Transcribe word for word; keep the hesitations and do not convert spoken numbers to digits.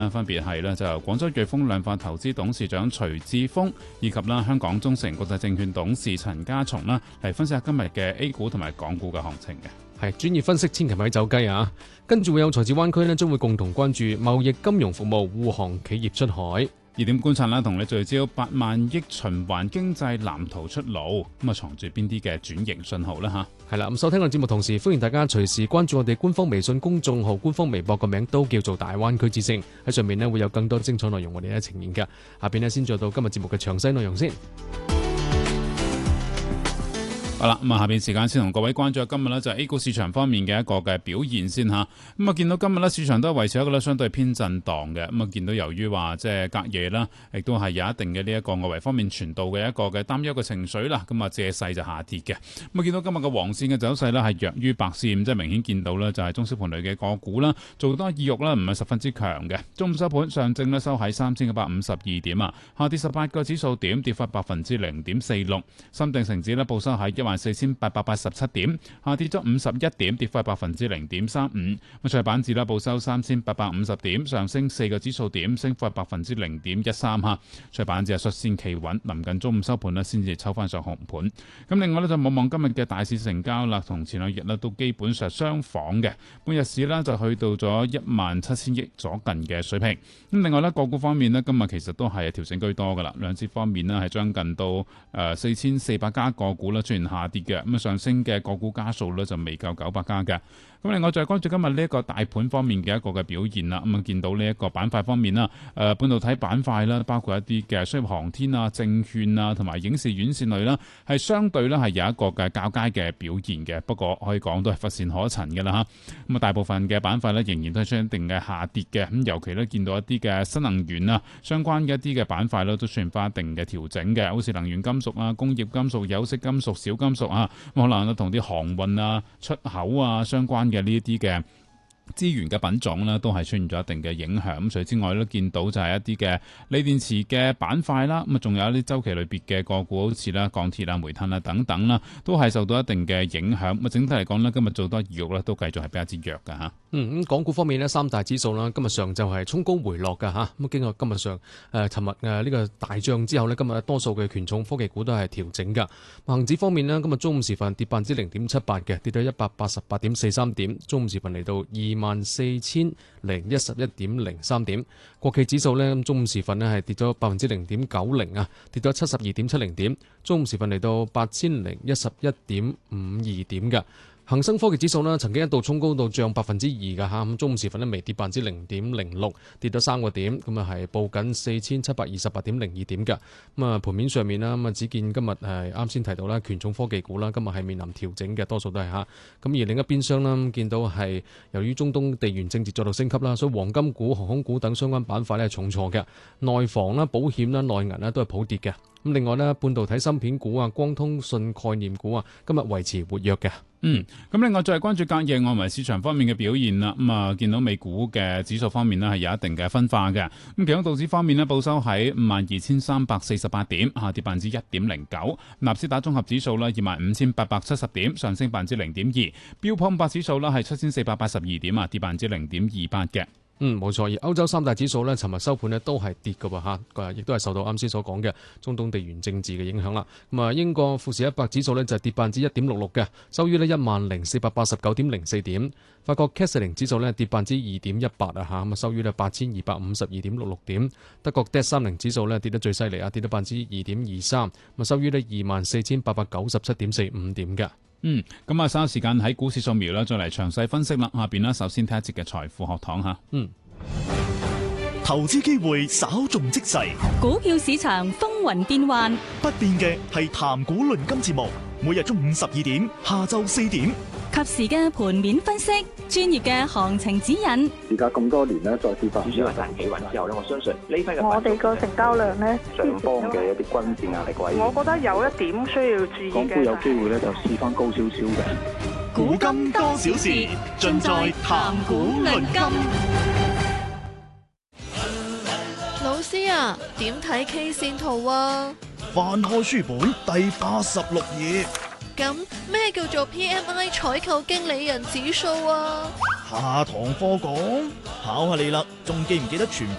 分別係咧就由廣州瑞豐量化投資董事長徐志峰以及啦香港中誠國際證券董事陳家松啦嚟分析下今日嘅 A 股同埋港股嘅行情嘅。 係專業分析，千祈咪走雞啊！跟住會有財智灣區呢，將會共同關注貿易、金融服務、護航企業出海。 熱點觀察啦，同你聚焦八萬億循環經濟藍圖出爐，咁啊藏住邊啲嘅轉型信號啦吓？ 係啦，咁收聽我節目同時，歡迎大家隨時關注我哋官方微信公眾號、官方微博個名都叫做大灣區之聲，喺上面呢會有更多精彩內容我哋咧呈現㗎。下邊呢先做到今日節目嘅詳細內容先。 好啦，咁啊，下邊時間先同各位關注今日呢就係 A 股市場方面嘅一個嘅表現先吓。咁啊，見到今日呢市場都係維持一個咧相對偏震盪嘅。咁啊，見到由於話即係隔夜啦，亦都係有一定嘅呢一個外圍方面傳導嘅一個嘅擔憂嘅情緒啦。咁啊，借勢就下跌嘅。咁啊，見到今日嘅黃線嘅走勢呢係弱於白線，即係明顯見到呢就係中小盤類嘅個股啦，做多意欲啦唔係十分之強嘅。中午收盤上證呢收喺三千九百五十二點啊，下跌十八個指數點，跌幅百分之零點四六。深證成指呢報收喺一萬四千八百八十七點，下跌咗五十一點，跌幅係百分之零點三五。咁創業板指啦報收三千八百五十點，上升四個指數點，升幅係百分之零點一三吓。創業板指係率先企穩，臨近中午收盤咧先至抽翻上紅盤。咁另外咧就望望今日嘅大市成交啦，同前兩日咧都基本上相仿嘅。半日市咧就去到咗一萬七千億左近嘅水平。咁另外咧個股方面咧今日其實都係調整居多噶啦，兩市方面咧係將近到誒四千四百家個股咧出現下跌嘅。咁上升嘅個股家數咧就未夠九百家嘅。咁另外再關注今日呢一個大盤方面嘅一個嘅表現啦。咁啊見到呢一個板塊方面啦，誒半導體板塊啦，包括一啲嘅商業航天啊、證券啊同埋影視院線類啦，係相對咧係有一個嘅較佳嘅表現嘅。不過可以講都係乏善可陳嘅啦嚇。咁啊大部分嘅板塊咧仍然都係出現一定嘅下跌嘅。咁尤其咧見到一啲嘅新能源啊相關嘅一啲嘅板塊咧都出現翻一定嘅調整嘅，好似能源金屬啊、工業金屬、有色金屬、小金屬啊。可能同啲航運啊、出口啊相關嘅呢一啲嘅資源嘅品種呢都係出現咗一定嘅影響。咁除此之外都見到就係一啲嘅鋰電池嘅板塊啦，咁啊仲有一啲周期類別嘅個股，好似啦鋼鐵啊、煤炭啊等等啦，都係受到一定嘅影響。咁啊整體嚟講呢，今日做多意欲咧都繼續係比較之弱㗎吓。 嗯，咁港股方面呢，三大指數啦，今日上晝係衝高回落㗎吓。咁經過今日上誒尋日誒呢個大漲之後呢，今日多數嘅權重科技股都係調整㗎。恒指方面呢，今日中午時分跌百分之零點七八嘅，跌到一百八十八點四三點，中午時分嚟到二萬四千零一十一點零三點。國企指數呢，中午時分呢係跌咗百分之零點九零啊，跌咗七十二點七零點，中午時分嚟到八千零一十一點五二點㗎。恒生科技指數呢曾經一度衝高到漲百分之二㗎嚇，咁中午時分呢微跌百分之零點零六，跌咗三個點，咁啊係報緊四千七百二十八點零二點㗎。咁啊盤面上面啦，咁啊只見今日係啱先提到啦，權重科技股啦，今日係面臨調整嘅，多數都係嚇。咁而另一邊廂啦，見到係由於中東地緣政治再度升級啦，所以黃金股、航空股等相關板塊呢係重挫嘅，內房啦、保險啦、內銀啦都係普跌嘅。咁另外呢，半導體芯片股啊、光通訊概念股啊，今日維持活躍嘅。 嗯，咁另外再係關注隔夜外圍市場方面嘅表現啦。咁啊，見到美股嘅指數方面呢係有一定嘅分化嘅。咁其中道指方面呢報收喺五萬二千三百四十八點，下跌百分之一點零九。納斯達綜合指數呢二萬五千八百七十點，上升百分之零點二。標普五百指數呢係七千四百八十二點啊，跌百分之零點二八嘅。 嗯，冇錯。而歐洲三大指數呢，尋日收盤呢都係跌㗎喎嚇，亦都係受到啱先所講嘅中東地緣政治嘅影響啦。咁啊，英國富時一百指數呢就係跌百分之一點六六嘅，收於呢一萬零四百八十九點零四點。法國 C A C 零指數呢跌百分之二點一八啊嚇，咁啊收於呢八千二百五十二點六六點。德國 D A X 三十指數呢跌得最犀利啊，跌到百分之二點二三，咁啊收於呢二萬四千八百九十七點四五點嘅。 嗯，咁啊，稍後時間喺股市掃描啦，再嚟詳細分析啦。下邊呢，首先睇一節嘅財富學堂吓。 嗯， 投資機會稍縱即逝， 股票市場風雲變幻， 不變嘅係談股論金節目，每日中午十二點，下晝四點， 及時嘅盤面分析，專業嘅行情指引。 而家咁多年咧，再次發主要係賺企穩之後咧，我相信呢批嘅我哋個成交量咧， 上方嘅一啲均線壓力位， 我覺得有一點需要注意嘅。 港股有機會咧，就試翻高少少嘅。 古今多少事，盡在談股論金。 老師啊，點睇 K 線圖啊？ 翻開書本第八十六頁。 咁咩叫做 P M I 採購經理人指數啊？ 下堂課講，考下你啦，仲記唔記得全